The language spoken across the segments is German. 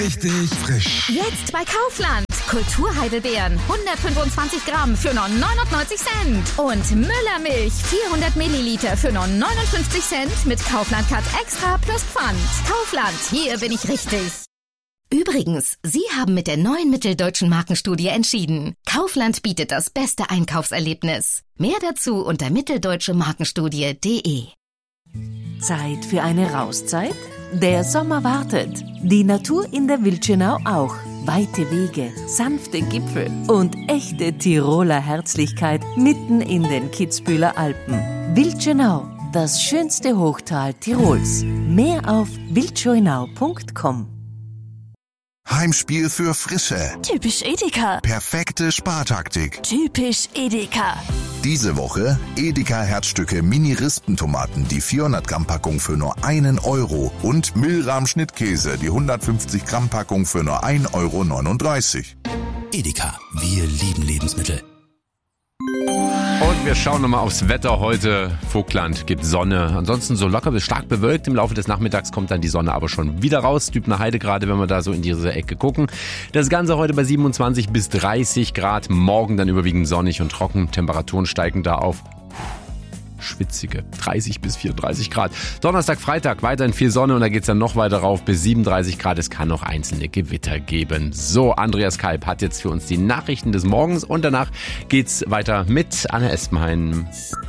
Richtig frisch. Jetzt bei Kaufland. Kulturheidelbeeren 125 Gramm für nur 99 Cent. Und Müllermilch 400 Milliliter für nur 59 Cent mit Kaufland Cut Extra plus Pfand. Kaufland, hier bin ich richtig. Übrigens, Sie haben mit der neuen Mitteldeutschen Markenstudie entschieden. Kaufland bietet das beste Einkaufserlebnis. Mehr dazu unter mitteldeutschemarkenstudie.de. Zeit für eine Rauszeit? Der Sommer wartet. Die Natur in der Wildschönau auch. Weite Wege, sanfte Gipfel und echte Tiroler Herzlichkeit mitten in den Kitzbüheler Alpen. Wildschönau, das schönste Hochtal Tirols. Mehr auf wildschönau.com. Heimspiel für Frische. Typisch Edeka. Perfekte Spartaktik. Typisch Edeka. Diese Woche Edeka Herzstücke Mini-Rispentomaten, die 400 Gramm Packung für nur 1 Euro und Milram Schnittkäse, die 150 Gramm Packung für nur 1,39 Euro. Edeka, wir lieben Lebensmittel. Und wir schauen nochmal aufs Wetter heute. Vogtland gibt Sonne. Ansonsten so locker bis stark bewölkt. Im Laufe des Nachmittags kommt dann die Sonne aber schon wieder raus. Dübner Heide gerade, wenn wir da so in diese Ecke gucken. Das Ganze heute bei 27 bis 30 Grad. Morgen dann überwiegend sonnig und trocken. Temperaturen steigen da auf schwitzige 30 bis 34 Grad. Donnerstag, Freitag weiterhin viel Sonne und da geht's dann noch weiter rauf bis 37 Grad. Es kann noch einzelne Gewitter geben. So, Andreas Kalb hat jetzt für uns die Nachrichten des Morgens und danach geht's weiter mit Anne Espenheim.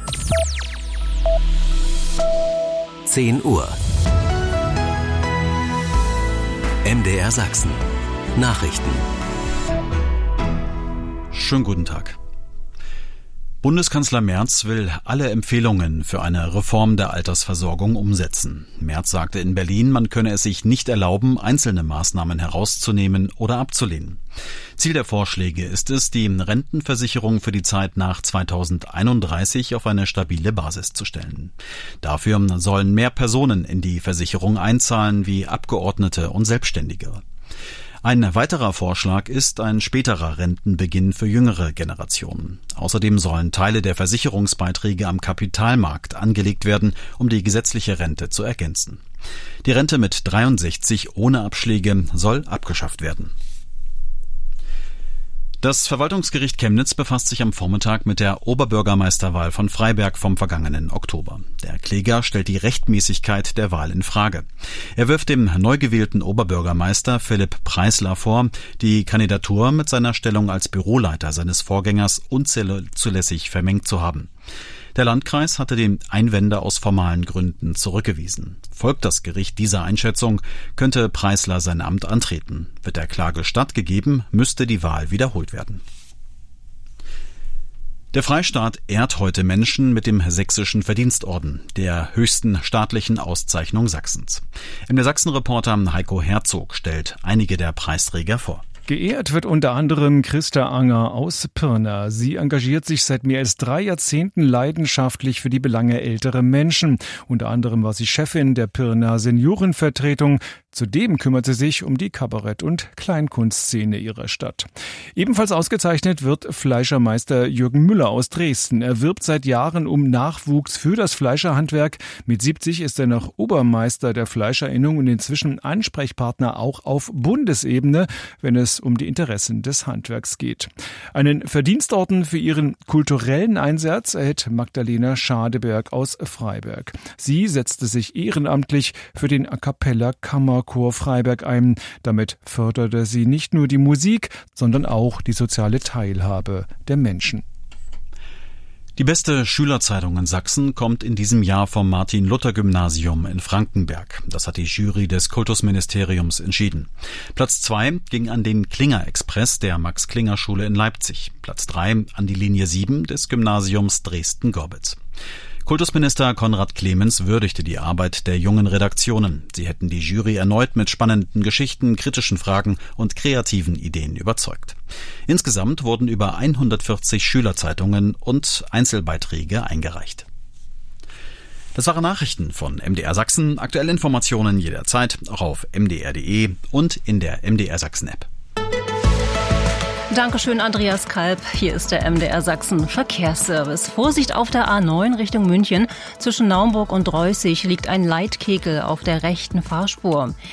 10 Uhr. MDR Sachsen. Nachrichten. Schönen guten Tag. Bundeskanzler Merz will alle Empfehlungen für eine Reform der Altersversorgung umsetzen. Merz sagte in Berlin, man könne es sich nicht erlauben, einzelne Maßnahmen herauszunehmen oder abzulehnen. Ziel der Vorschläge ist es, die Rentenversicherung für die Zeit nach 2031 auf eine stabile Basis zu stellen. Dafür sollen mehr Personen in die Versicherung einzahlen, wie Abgeordnete und Selbstständige. Ein weiterer Vorschlag ist ein späterer Rentenbeginn für jüngere Generationen. Außerdem sollen Teile der Versicherungsbeiträge am Kapitalmarkt angelegt werden, um die gesetzliche Rente zu ergänzen. Die Rente mit 63 ohne Abschläge soll abgeschafft werden. Das Verwaltungsgericht Chemnitz befasst sich am Vormittag mit der Oberbürgermeisterwahl von Freiberg vom vergangenen Oktober. Der Kläger stellt die Rechtmäßigkeit der Wahl in Frage. Er wirft dem neu gewählten Oberbürgermeister Philipp Preisler vor, die Kandidatur mit seiner Stellung als Büroleiter seines Vorgängers unzulässig vermengt zu haben. Der Landkreis hatte die Einwände aus formalen Gründen zurückgewiesen. Folgt das Gericht dieser Einschätzung, könnte Preisler sein Amt antreten. Wird der Klage stattgegeben, müsste die Wahl wiederholt werden. Der Freistaat ehrt heute Menschen mit dem Sächsischen Verdienstorden, der höchsten staatlichen Auszeichnung Sachsens. Der Sachsen-Reporter Heiko Herzog stellt einige der Preisträger vor. Geehrt wird unter anderem Christa Anger aus Pirna. Sie engagiert sich seit mehr als 3 Jahrzehnten leidenschaftlich für die Belange älterer Menschen. Unter anderem war sie Chefin der Pirna Seniorenvertretung. Zudem kümmert sie sich um die Kabarett- und Kleinkunstszene ihrer Stadt. Ebenfalls ausgezeichnet wird Fleischermeister Jürgen Müller aus Dresden. Er wirbt seit Jahren um Nachwuchs für das Fleischerhandwerk. Mit 70 ist er noch Obermeister der Fleischerinnung und inzwischen Ansprechpartner auch auf Bundesebene, wenn es um die Interessen des Handwerks geht. Einen Verdienstorden für ihren kulturellen Einsatz erhält Magdalena Schadeberg aus Freiberg. Sie setzte sich ehrenamtlich für den A cappella Kammerchor Freiberg ein. Damit förderte sie nicht nur die Musik, sondern auch die soziale Teilhabe der Menschen. Die beste Schülerzeitung in Sachsen kommt in diesem Jahr vom Martin-Luther-Gymnasium in Frankenberg. Das hat die Jury des Kultusministeriums entschieden. Platz 2 ging an den Klinger-Express der Max-Klinger-Schule in Leipzig. Platz 3 an die Linie 7 des Gymnasiums Dresden-Gorbitz. Kultusminister Konrad Clemens würdigte die Arbeit der jungen Redaktionen. Sie hätten die Jury erneut mit spannenden Geschichten, kritischen Fragen und kreativen Ideen überzeugt. Insgesamt wurden über 140 Schülerzeitungen und Einzelbeiträge eingereicht. Das waren Nachrichten von MDR Sachsen. Aktuelle Informationen jederzeit auch auf mdr.de und in der MDR Sachsen App. Dankeschön, Andreas Kalb. Hier ist der MDR Sachsen Verkehrsservice. Vorsicht auf der A9 Richtung München. Zwischen Naumburg und Reußig liegt ein Leitkegel auf der rechten Fahrspur.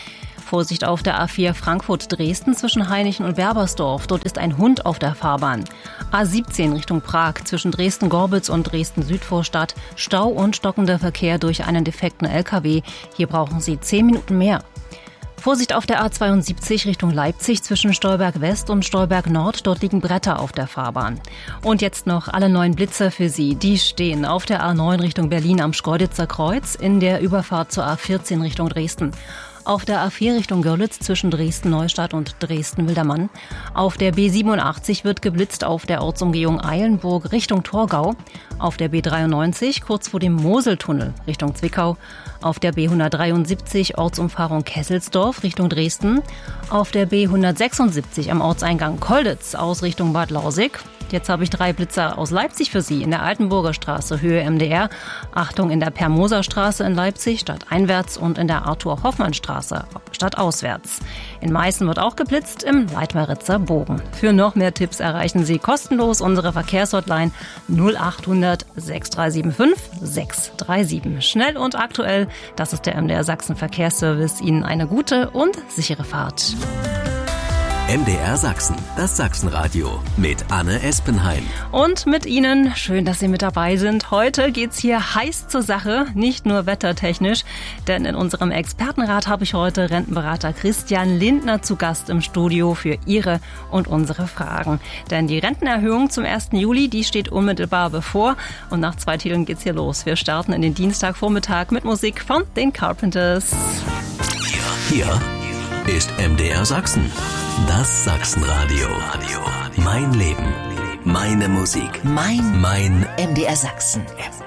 Vorsicht auf der A4 Frankfurt-Dresden zwischen Hainichen und Berbersdorf. Dort ist ein Hund auf der Fahrbahn. A17 Richtung Prag zwischen Dresden-Gorbitz und Dresden-Südvorstadt. Stau und stockender Verkehr durch einen defekten LKW. Hier brauchen Sie 10 Minuten mehr. Vorsicht auf der A72 Richtung Leipzig zwischen Stolberg West und Stolberg Nord. Dort liegen Bretter auf der Fahrbahn. Und jetzt noch alle neuen Blitzer für Sie. Die stehen auf der A9 Richtung Berlin am Schkeuditzer Kreuz in der Überfahrt zur A14 Richtung Dresden. Auf der A4 Richtung Görlitz zwischen Dresden-Neustadt und Dresden-Wildermann. Auf der B87 wird geblitzt auf der Ortsumgehung Eilenburg Richtung Torgau. Auf der B93 kurz vor dem Moseltunnel Richtung Zwickau. Auf der B173 Ortsumfahrung Kesselsdorf Richtung Dresden. Auf der B176 am Ortseingang Kolditz aus Richtung Bad Lausick. Jetzt habe ich 3 Blitzer aus Leipzig für Sie. In der Altenburger Straße, Höhe MDR. Achtung, in der Permoser Straße in Leipzig, stadteinwärts, und in der Arthur-Hoffmann-Straße, stadtauswärts. In Meißen wird auch geblitzt, im Leitmeritzer Bogen. Für noch mehr Tipps erreichen Sie kostenlos unsere Verkehrshotline 0800 6375 637. Schnell und aktuell, das ist der MDR Sachsen Verkehrsservice. Ihnen eine gute und sichere Fahrt. MDR Sachsen, das Sachsenradio mit Anne Espenheim. Und mit Ihnen, schön, dass Sie mit dabei sind. Heute geht's hier heiß zur Sache, nicht nur wettertechnisch, denn in unserem Expertenrat habe ich heute Rentenberater Christian Lindner zu Gast im Studio für Ihre und unsere Fragen. Denn die Rentenerhöhung zum 1. Juli, die steht unmittelbar bevor, und nach 2 Titeln geht's hier los. Wir starten in den Dienstagvormittag mit Musik von den Carpenters. Hier ist MDR Sachsen. Das Sachsenradio. Mein Leben. Meine Musik. Mein MDR Sachsen.